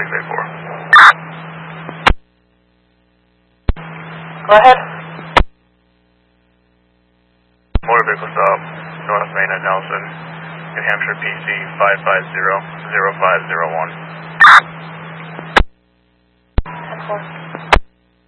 Go ahead. Motor vehicle stop, North Main at Nelson, New Hampshire PC 550-0501. 10-4.